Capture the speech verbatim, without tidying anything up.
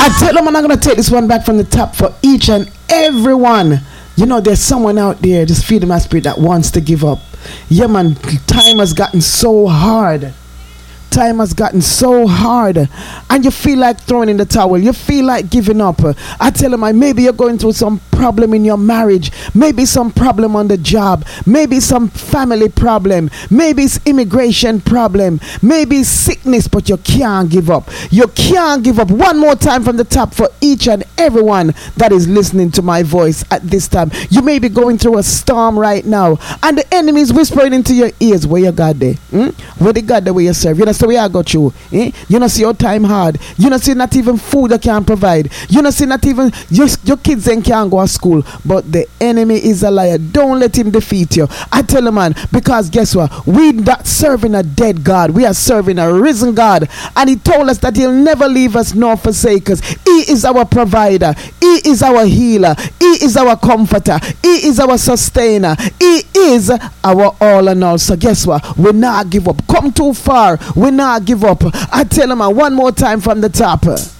I tell them, and I'm going to take this one back from the top for each and everyone. You know, there's someone out there, just feeding my spirit, that wants to give up. Yeah, man, time has gotten so hard. Time has gotten so hard, and you feel like throwing in the towel. You feel like giving up. I tell them, maybe you're going through some problem in your marriage, maybe some problem on the job, maybe some family problem, maybe it's immigration problem, maybe it's sickness, but you can't give up. You can't give up. One more time from the top for each and everyone that is listening to my voice at this time. You may be going through a storm right now, and the enemy is whispering into your ears, where you God there? Hmm? Where the God there where you serve? You know, so we I got you. Eh? You know, see your time hard. You know, see not even food you can provide. You know, see not even your, your kids then can't go to school. But the enemy is a liar. Don't let him defeat you. I tell you, man, because guess what? We're not serving a dead God. We are serving a risen God. And he told us that he'll never leave us nor forsake us. He is our provider. He is our healer. He is our comforter. He is our sustainer. He is our all and all. So guess what? We not give up. Come too far. We not give up. I tell him one more time from the top.